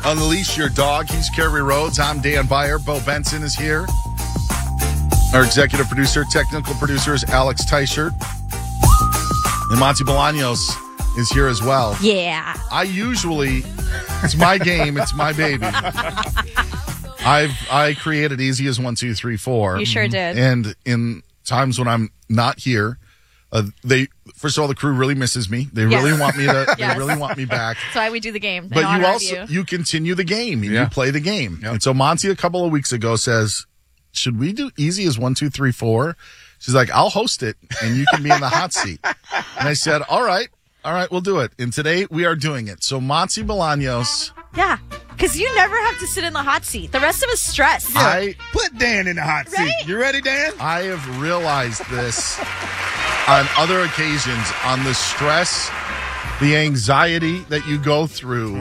Unleash Your Dog. He's Kerry Rhodes. I'm Dan Beyer. Bo Benson is here. Our executive producer, technical producer is Alex Teichert. And Monty Bolaños is here as well. Yeah. It's my game. It's my baby. I created Easy as 1, 2, 3, 4. You sure did. And in times when I'm not here, first of all, the crew really misses me. They really want me to. They really want me back. That's why we do the game. But you continue the game. And you play the game. Yep. And so Monty a couple of weeks ago says, "Should we do Easy as 1, 2, 3, 4?" She's like, "I'll host it, and you can be in the hot seat." And I said, "All right, we'll do it." And today we are doing it. So Monty Bolaños. Yeah, because you never have to sit in the hot seat. The rest of us stress. Yeah, put Dan in the hot seat. You ready, Dan? I have realized this on other occasions, on the stress, the anxiety that you go through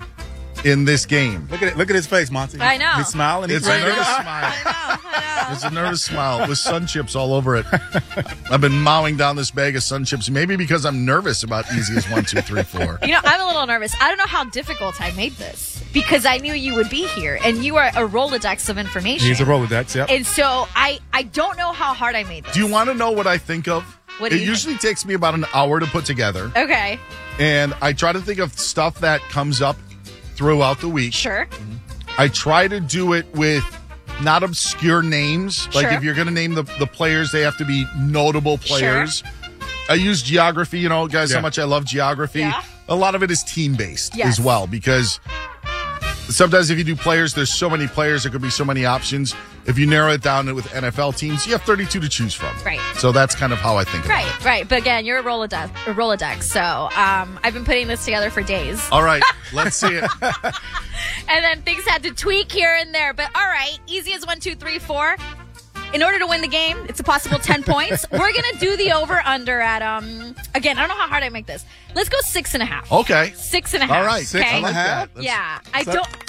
in this game. Look at his face, Monty. I know. He's smiling. It's a nervous smile. I know. It's a nervous smile with sun chips all over it. I've been mowing down this bag of sun chips, maybe because I'm nervous about Easy as 1, 2, 3, 4. You know, I'm a little nervous. I don't know how difficult I made this because I knew you would be here and you are a Rolodex of information. He's a Rolodex, yep. And so I don't know how hard I made this. Do you want to know what I think of? What do you usually takes me about an hour to put together. Okay. And I try to think of stuff that comes up throughout the week. Sure. I try to do it with not obscure names. Like if you're going to name the players, they have to be notable players. Sure. I use geography, guys, how much I love geography. Yeah. A lot of it is team-based as well because sometimes if you do players, there's so many players, there could be so many options. If you narrow it down with NFL teams, you have 32 to choose from. Right. So that's kind of how I think about it. Right. But again, you're a Rolodex. So I've been putting this together for days. All right. Let's see it. And then things had to tweak here and there. But all right, Easy as 1, 2, 3, 4. In order to win the game, it's a possible 10 points. We're going to do the over-under at, again, I don't know how hard I make this. Let's go 6.5. Okay. 6.5. All right. 6.5? Yeah. I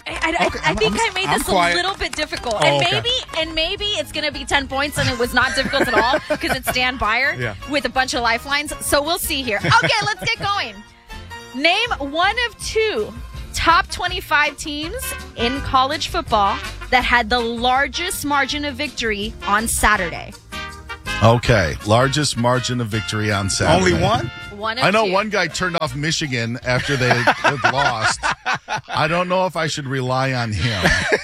think I made this a little bit difficult. And maybe it's going to be 10 points and it was not difficult at all because it's Dan Beyer with a bunch of lifelines. So we'll see here. Okay, let's get going. Name one of two top 25 teams in college football that had the largest margin of victory on Saturday. Okay. Largest margin of victory on Saturday. Only one? I know one guy turned off Michigan after they had lost. I don't know if I should rely on him.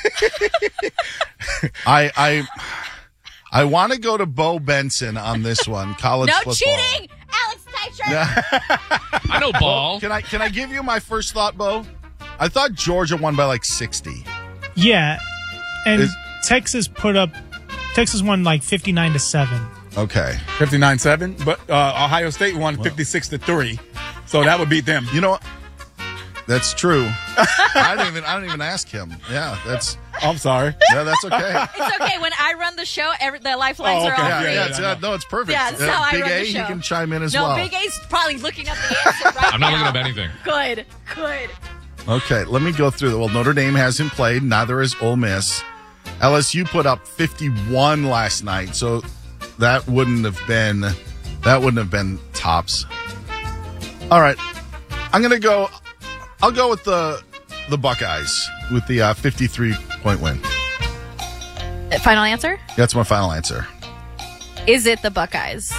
I want to go to Bo Benson on this one. College football. No cheating! Alex Teichert! I know ball. Can I give you my first thought, Bo? I thought Georgia won by like 60. Yeah. And Texas won like 59-7. Okay. 59-7, but Ohio State won 56-3. So that would beat them. You know what? That's true. I don't even ask him. Yeah, that's. I'm sorry. Yeah, that's okay. It's okay. When I run the show, the lifelines are all free. No, it's perfect. Yeah, that's how I Big run A, the show. he can chime in as well. No, Big A's probably looking up the answer right now. I'm not looking up anything. Good. Okay, let me go through. Well, Notre Dame hasn't played. Neither has Ole Miss. LSU put up 51 last night, so that wouldn't have been tops. All right, I'll go with the Buckeyes with the 53-point win. Final answer? That's my final answer. Is it the Buckeyes?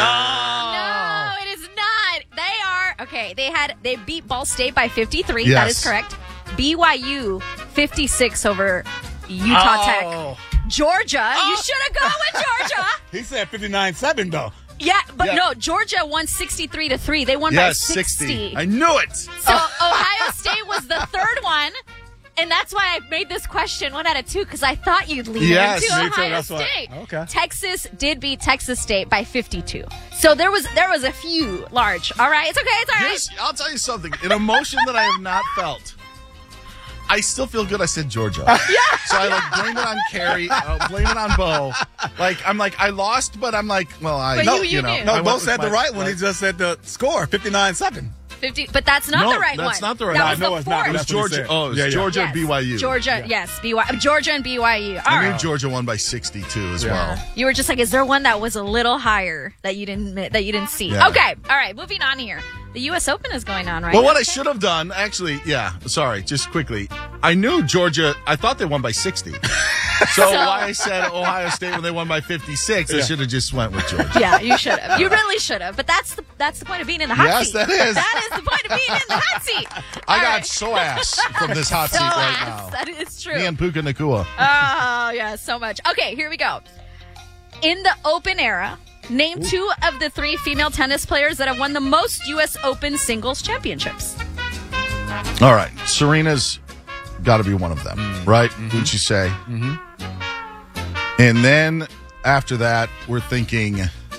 No, it is not. They are okay. They beat Ball State by 53. Yes. That is correct. BYU 56 over Utah Tech. Georgia, you should have gone with Georgia. He said 59-7 though. Yeah, but no, Georgia won 63-3. They won by 60. I knew it. So Ohio State was the third one. And that's why I made this question 1 out of 2, because I thought you'd lean into Ohio State. Okay. Texas did beat Texas State by 52. So there was a few large. All right, it's okay. It's all right. I'll tell you something. An emotion that I have not felt. I still feel good I said Georgia. So I blame it on Carrie. Blame it on Bo. I lost, but I'm like, well, you knew. No, Bo said the right one. He just said the score, 59-7. 50, but that's not the right one. That's not the right one. one. That was the not. It was fourth. Georgia. Oh, it was Georgia and BYU. Georgia, yes. Georgia and BYU. All I right. knew Georgia won by 62 as well. You were just like, is there one that was a little higher that you didn't see? Yeah. Okay. All right. Moving on here. The U.S. Open is going on right Well, now. what I should have done, actually, sorry, just quickly. I knew Georgia. I thought they won by 60. So why I said Ohio State when they won by 56, I should have just went with Georgia. Yeah, you should have. You really should have. But that's the point of being in the hot seat. Yes, that is. That is the point of being in the hot seat. I got so ass from this hot seat right now. That is true. Me and Puka Nakua. Oh, yeah, so much. Okay, here we go. In the Open era, name 2 of the 3 female tennis players that have won the most U.S. Open singles championships. All right. Serena's got to be one of them, right? Mm-hmm. Would you say? Mm-hmm. And then after that, we're thinking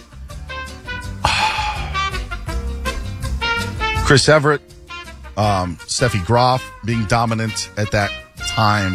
Chris Everett, Steffi Graf being dominant at that time.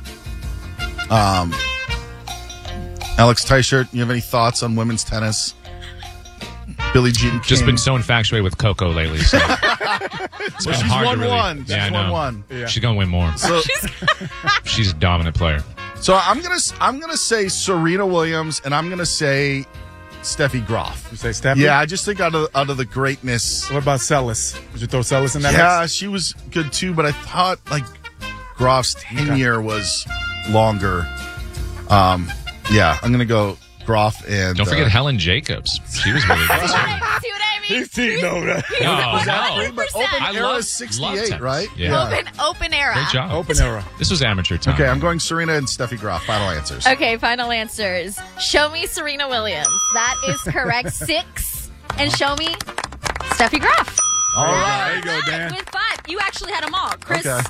Alex Teichert, you have any thoughts on women's tennis? Billie Jean King. Just been so infatuated with Coco lately. So she's won one. She's won one. Yeah. She's gonna win more. So, she's a dominant player. So I'm gonna say Serena Williams, and I'm gonna say Steffi Graf. You say Steffi? Yeah, I just think out of the greatness. What about Celis? Did you throw Celis in that? Yeah, she was good too, but I thought like Graf's tenure was longer. Yeah, I'm gonna go Graf and don't forget Helen Jacobs. She was really good. See what I mean? He's cheating over that. But Open era is 68, right? Yeah. Open era. Great job. Open era. This was amateur time. Okay, I'm going Serena and Steffi Graf. Final answers. Okay, final answers. Show me Serena Williams. That is correct. 6. And show me Steffi Graf. All right. There you go, Dan. With 5. You actually had them all. Chris Okay.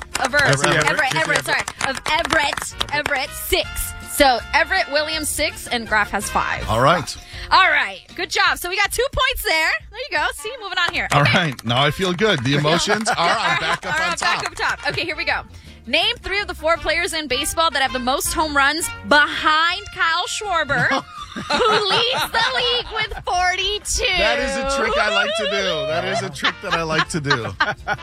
Everett, 6. So Everett, Williams, 6, and Graf has 5. All right. All right. Good job. So we got 2 points there. There you go. See, moving on here. All right. Now I feel good. The emotions are back up on top. Back up top. Okay, here we go. Name 3 of the 4 players in baseball that have the most home runs behind Kyle Schwarber, who leads the league with 42. That is a trick I like to do. That is a trick that I like to do.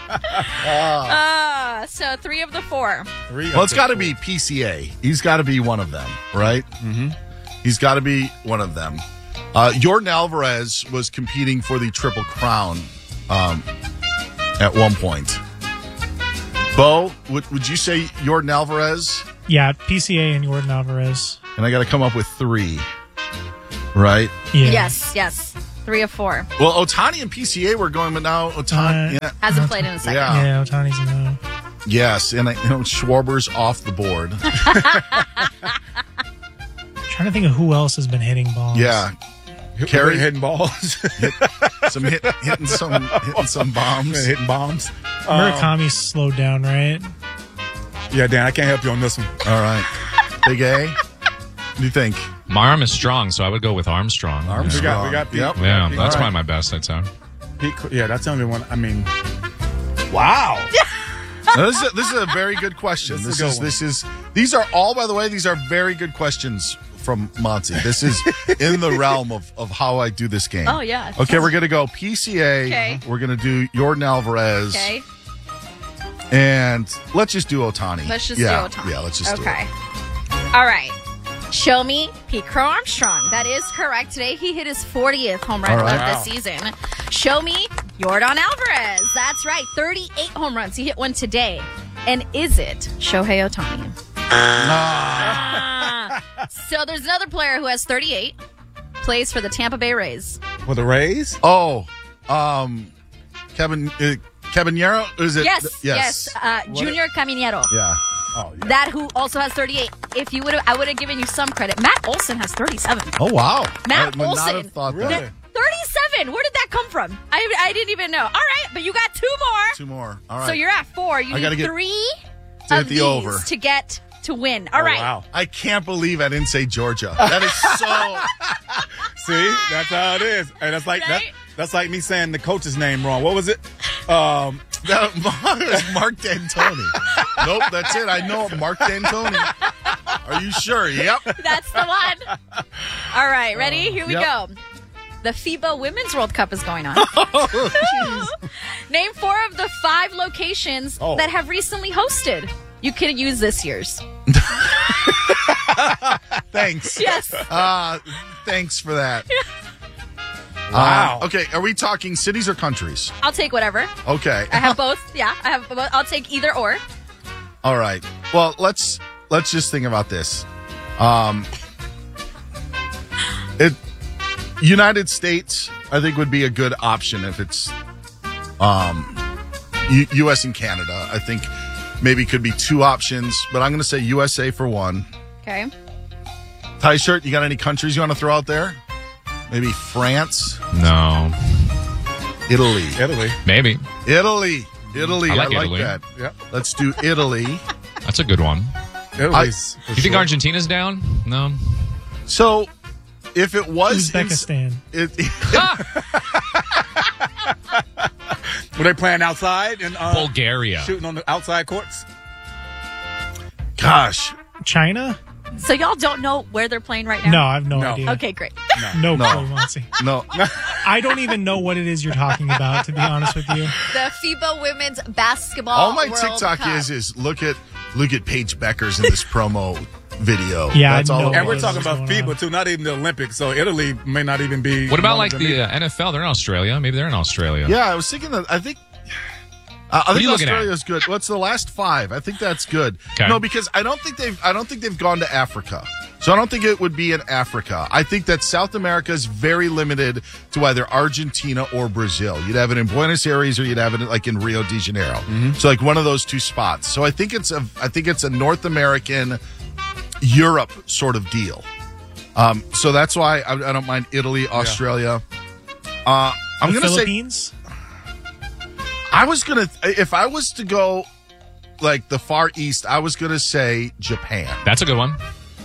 So 3 of the 4. Well, it's got to be PCA. He's got to be one of them, right? Mm-hmm. He's got to be one of them. Yordan Alvarez was competing for the Triple Crown at one point. Bo, would you say Yordan Alvarez? Yeah, PCA and Yordan Alvarez. And I got to come up with 3, right? Yeah. Yes. 3 of 4. Well, Ohtani and PCA were going, but now Ohtani Hasn't played in a second. Yeah. Ohtani's no. Yes, and Schwarber's off the board. Trying to think of who else has been hitting balls. Yeah. Carey hitting balls. hitting some bombs. Hitting bombs. Murakami's slowed down, right? Yeah, Dan, I can't help you on this one. All right. Big A? What do you think? My arm is strong, so I would go with Armstrong. Armstrong. We got Pete. Yep. Yeah, that's probably my best, I'd say. Pete, yeah, that's the only one. I mean, wow. Now, this is a very good question. These are all, by the way, these are very good questions from Monty. This is in the realm of how I do this game. Oh, yeah. Okay, we're going to go PCA. Okay. We're going to do Yordan Alvarez. Okay. And let's just do Ohtani. Let's just do Ohtani. Yeah, let's just do it. Okay. All right. Show me Pete Crow Armstrong. That is correct. Today he hit his 40th home run of the season. Show me Yordan Alvarez. That's right. 38 home runs. He hit one today. And is it Shohei Ohtani? So there's another player who has 38. Plays for the Tampa Bay Rays. For the Rays? Oh, Cabanero? Is it? Yes. Junior Caminero. Yeah. Oh, yeah. That who also has 38. If you would have, I would have given you some credit. Matt Olson has 37. Oh, wow. Matt I would Olson. not have thought Really? that. 37. Where did that come from? I didn't even know. All right, but you got 2 more. 2 more. All right. So you're at 4. You need 3 to hit of the these over. to get to win. All right. Wow. I can't believe I didn't say Georgia. That is so. See, that's how it is. And that's like Right? that's like me saying the coach's name wrong. What was it? That was Mark D'Antoni. Nope, that's it. I know Mark D'Antoni. Are you sure? Yep. That's the one. All right, ready? Here we Yep. go. The FIBA Women's World Cup is going on. Name 4 of the 5 locations that have recently hosted. You could use this year's. Thanks. Yes. Thanks for that. Wow. Okay, are we talking cities or countries? I'll take whatever. Okay. I have both. Yeah, I have both. I'll take either or. All right. Well, let's just think about this. United States, I think, would be a good option if it's U.S. and Canada. I think maybe could be two options, but I'm going to say USA for one. Okay. Tie shirt, you got any countries you want to throw out there? Maybe France? No. Italy. Maybe. Italy. I like Italy. that. Yep. Let's do Italy. That's a good one. Italy's You think Argentina's down? No. So, if it was Uzbekistan. Were they playing outside and Bulgaria. shooting on the outside courts? Gosh. China? So y'all don't know where they're playing right now? No, I have no No. idea. Okay, great. No clue, Monty. No. I don't even know what it is you're talking about, to be honest with you. The FIBA Women's Basketball All my World TikTok Cup. is look at Paige Beckers in this promo video. Yeah, That's I all. know. And we're What talking is about going FIBA, on? too, not even the Olympics. So Italy may not even be. What about one like of the them. NFL? They're in Australia. Maybe they're in Australia. Yeah, I was thinking that. I think are you looking at? Australia's good. What's the last 5? I think that's good. Okay. No, because I don't think they've gone to Africa. So I don't think it would be in Africa. I think that South America is very limited to either Argentina or Brazil. You'd have it in Buenos Aires or you'd have it like in Rio de Janeiro. So like one of those two spots. So I think it's a North American Europe sort of deal. So that's why I don't mind Italy, Australia. I'm The going to say Philippines? if I was to go like the Far East, I was going to say Japan. That's a good one.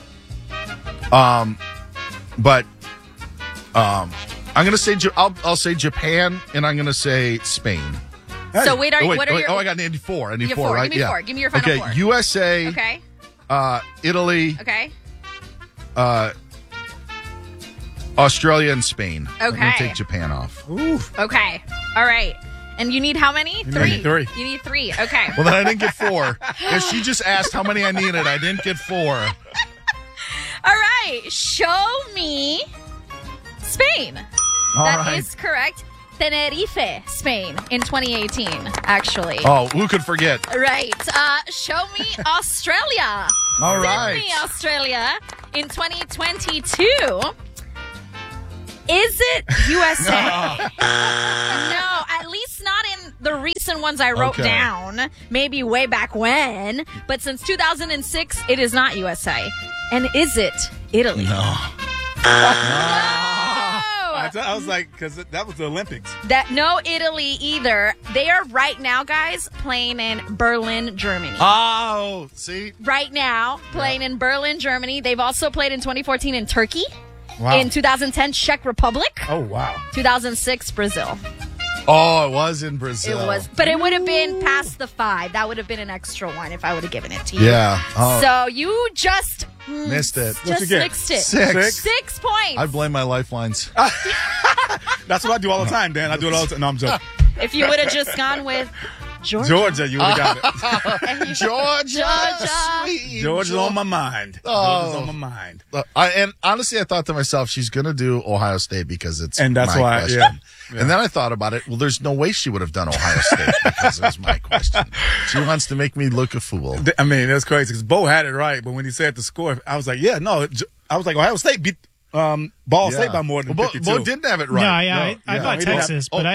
But I'm going to say I'll say Japan, and I'm going to say Spain. So what are your? I got an 4. I need You have 4, four. right? Give me 4. Give me your final 4. Okay, USA, Okay. Italy, Okay. Australia, and Spain. I'm going Okay. to take Japan off. Okay. All right. And you need how many? 3. need 3. You need 3. Okay. Well, then I didn't get 4. If she just asked how many I needed, I didn't get 4. All right. Show me Spain. All That right. is correct. Tenerife, Spain, in 2018, actually. Oh, who could forget? Right. Show me Australia. All Sydney, right. Australia, in 2022. Is it USA? No, at least not in the recent ones I wrote Okay. down. Maybe way back when. But since 2006, it is not USA. And is it Italy? No. I was like, because that was the Olympics. No Italy either. They are right now, guys, playing in Berlin, Germany. Oh, see? Right now, playing in Berlin, Germany. They've also played in 2014 in Turkey. Wow. In 2010, Czech Republic. Oh, wow. 2006, Brazil. Oh, it was in Brazil. It was, but it would have been past the 5. That would have been an extra one if I would have given it to you. Yeah. Oh, So you just missed it. What'd you get? mixed it. 6. 6 points. I blame my lifelines. That's what I do all the time, Dan. I do it all the time. No, I'm joking. If you would have just gone with Georgia. Georgia, you would have got it. Georgia. Sweet Georgia's on my mind. Georgia's on my mind. And honestly, I thought to myself, she's going to do Ohio State because it's And that's my why, question. yeah. And then I thought about it. Well, there's no way she would have done Ohio State because it was my question. She wants to make me look a fool. I mean, that's crazy because Bo had it right, but when he said the score, I was like, yeah, no. I was like, Ohio State beat Ball State by more than 52. Bo didn't have it right. No, I thought he didn't have- Texas, but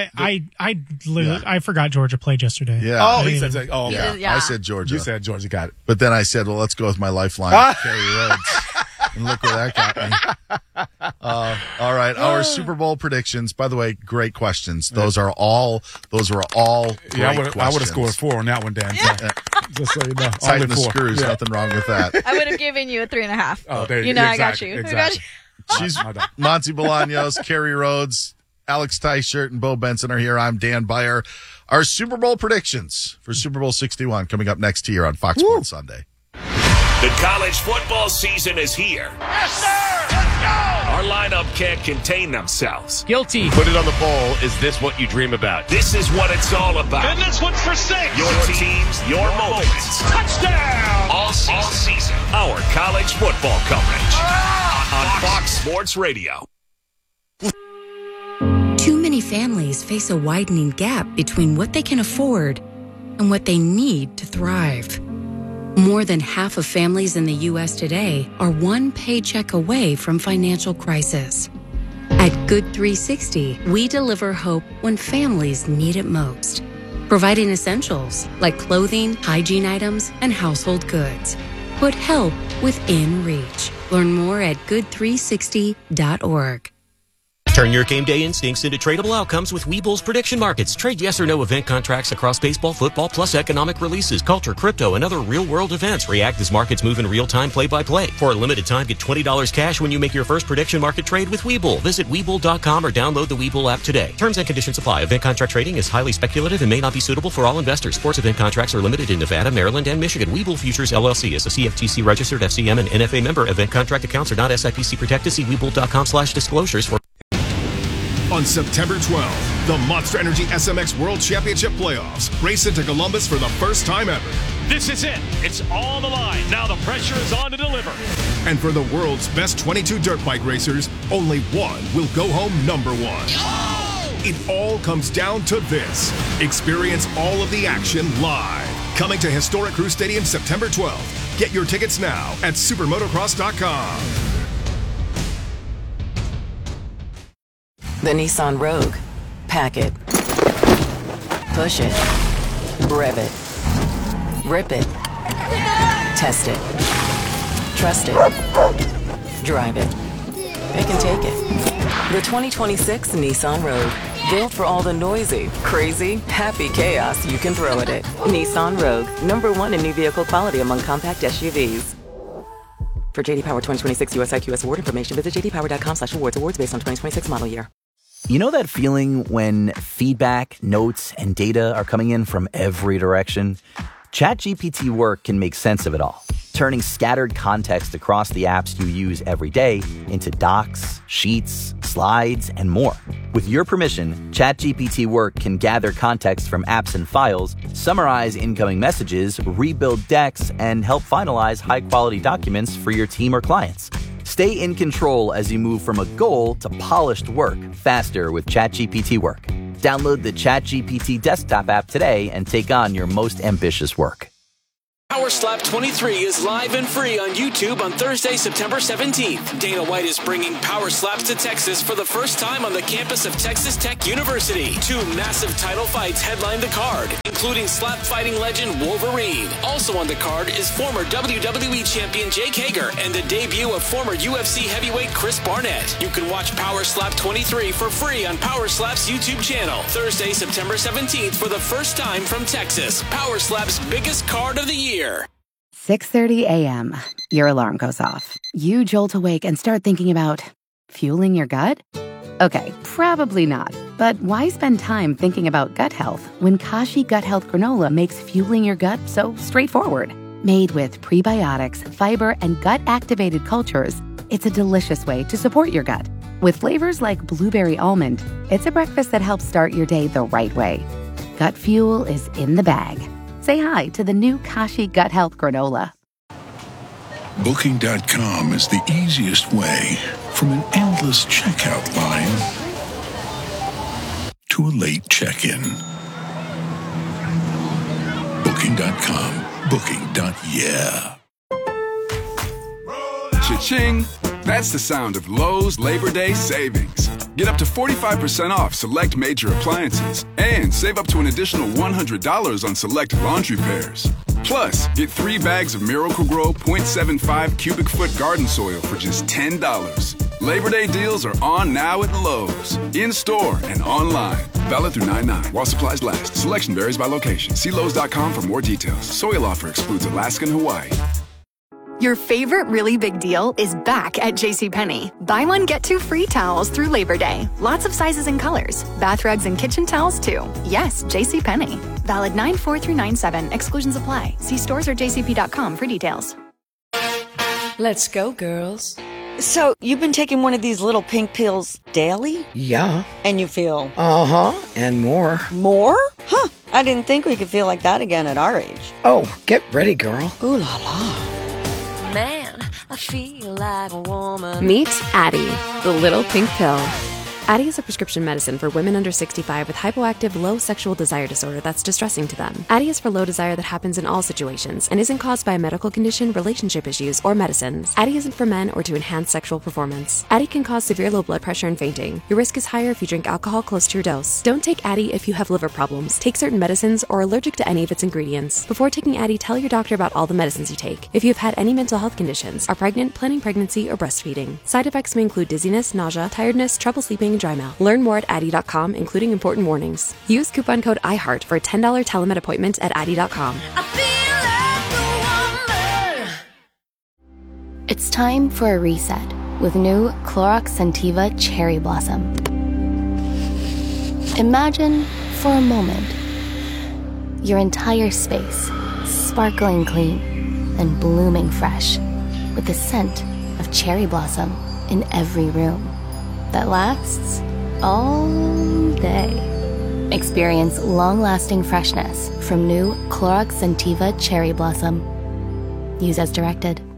I forgot Georgia played yesterday. Yeah. Oh, I he didn't said, even- oh, okay. Yeah. I said Georgia. You said Georgia got it. But then I said, well, let's go with my lifeline, Kerry Rhodes. And look where that got me. All right. Our Super Bowl predictions, by the way, great questions. Those were all great Yeah, I would have questions. scored 4 on that one, Dan. So, just so you know. Tighten Only the 4. screws. Yeah. Nothing wrong with that. I would have given you a 3.5. Oh, there You know, exactly, I got you. Exactly. She's I don't. Monty Bolaños, Kerry Rhodes, Alex Tyshirt, and Bo Benson are here. I'm Dan Beyer. Our Super Bowl predictions for Super Bowl 61 coming up next here on Fox Sports Sunday. The college football season is here. Yes, sir! Let's go! Our lineup can't contain themselves. Guilty. Put it on the poll. Is this what you dream about? This is what it's all about. And this one's for 6. Your teams, your moments. Touchdown! All season. Our college football coverage. On Fox Sports Radio. Too many families face a widening gap between what they can afford and what they need to thrive. More than half of families in the U.S. today are one paycheck away from financial crisis. At Good 360, we deliver hope when families need it most, providing essentials like clothing, hygiene items, and household goods. Put help within reach. Learn more at good360.org. Turn your game day instincts into tradable outcomes with Webull's prediction markets. Trade yes or no event contracts across baseball, football, plus economic releases, culture, crypto, and other real-world events. React as markets move in real time, play-by-play. For a limited time, get $20 cash when you make your first prediction market trade with Webull. Visit Webull.com or download the Webull app today. Terms and conditions apply. Event contract trading is highly speculative and may not be suitable for all investors. Sports event contracts are limited in Nevada, Maryland, and Michigan. Webull Futures LLC is a CFTC registered FCM and NFA member. Event contract accounts are not SIPC protected. See Webull.com/disclosures for. On September 12th, the Monster Energy SMX World Championship Playoffs race into Columbus for the first time ever. This is it. It's on the line. Now the pressure is on to deliver. And for the world's best 22 dirt bike racers, only one will go home number one. Oh! It all comes down to this. Experience all of the action live. Coming to Historic Crew Stadium September 12th. Get your tickets now at supermotocross.com. The Nissan Rogue. Pack it. Push it. Rev it. Rip it. Test it. Trust it. Drive it. It can take it. The 2026 Nissan Rogue. Built for all the noisy, crazy, happy chaos you can throw at it. Nissan Rogue. #1 in new vehicle quality among compact SUVs. For JD Power 2026 US IQS award information, visit jdpower.com/awards. Awards based on 2026 model year. You know that feeling when feedback, notes, and data are coming in from every direction? ChatGPT Work can make sense of it all, turning scattered context across the apps you use every day into docs, sheets, slides, and more. With your permission, ChatGPT Work can gather context from apps and files, summarize incoming messages, rebuild decks, and help finalize high-quality documents for your team or clients. Stay in control as you move from a goal to polished work faster with ChatGPT Work. Download the ChatGPT desktop app today and take on your most ambitious work. Power Slap 23 is live and free on YouTube on Thursday, September 17th. Dana White is bringing Power Slaps to Texas for the first time on the campus of Texas Tech University. 2 massive title fights headline the card, including slap fighting legend Wolverine. Also on the card is former WWE champion Jake Hager and the debut of former UFC heavyweight Chris Barnett. You can watch Power Slap 23 for free on Power Slap's YouTube channel. Thursday, September 17th for the first time from Texas. Power Slap's biggest card of the year. 6:30 a.m. Your alarm goes off. You jolt awake and start thinking about fueling your gut? Okay, probably not. But why spend time thinking about gut health when Kashi Gut Health Granola makes fueling your gut so straightforward? Made with prebiotics, fiber, and gut-activated cultures, it's a delicious way to support your gut. With flavors like blueberry almond, it's a breakfast that helps start your day the right way. Gut fuel is in the bag. Say hi to the new Kashi Gut Health Granola. Booking.com is the easiest way from an endless checkout line to a late check-in. Booking.com. Booking.yeah. Cha-ching! That's the sound of Lowe's Labor Day savings. Get up to 45% off select major appliances and save up to an additional $100 on select laundry pairs. Plus, get 3 bags of Miracle-Gro 0.75 cubic foot garden soil for just $10. Labor Day deals are on now at Lowe's, in-store and online. Valid through 9/9 while supplies last. Selection varies by location. See Lowe's.com for more details. Soil offer excludes Alaska and Hawaii. Your favorite really big deal is back at JCPenney. Buy one, get 2 free towels through Labor Day. Lots of sizes and colors. Bath rugs and kitchen towels, too. Yes, JCPenney. Valid 9/4 through 9/7. Exclusions apply. See stores or jcp.com for details. Let's go, girls. So, you've been taking one of these little pink pills daily? Yeah. And you feel? Uh-huh, and more. More? Huh, I didn't think we could feel like that again at our age. Oh, get ready, girl. Ooh la la. Man, I feel like a woman. Meet Addie, the little pink pill. Addyi is a prescription medicine for women under 65 with hypoactive low sexual desire disorder that's distressing to them. Addyi is for low desire that happens in all situations and isn't caused by a medical condition, relationship issues, or medicines. Addyi isn't for men or to enhance sexual performance. Addyi can cause severe low blood pressure and fainting. Your risk is higher if you drink alcohol close to your dose. Don't take Addyi if you have liver problems, take certain medicines, or are allergic to any of its ingredients. Before taking Addyi, tell your doctor about all the medicines you take. If you have had any mental health conditions, are pregnant, planning pregnancy, or breastfeeding. Side effects may include dizziness, nausea, tiredness, trouble sleeping, and dry mouth. Learn more at Addyi.com, including important warnings. Use coupon code IHEART for a $10 telemed appointment at Addyi.com. It's time for a reset with new Clorox Scentiva Cherry Blossom. Imagine, for a moment, your entire space sparkling clean and blooming fresh with the scent of cherry blossom in every room that lasts all day. Experience long-lasting freshness from new Clorox Scentiva Cherry Blossom. Use as directed.